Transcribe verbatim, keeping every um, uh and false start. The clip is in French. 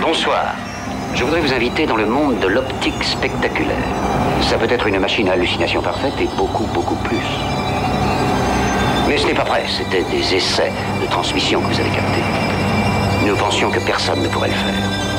Bonsoir. Je voudrais vous inviter dans le monde de l'optique spectaculaire. Ça peut être une machine à hallucination parfaite et beaucoup, beaucoup plus. Mais ce n'est pas vrai, c'était des essais de transmission que vous avez captés. Nous pensions que personne ne pourrait le faire.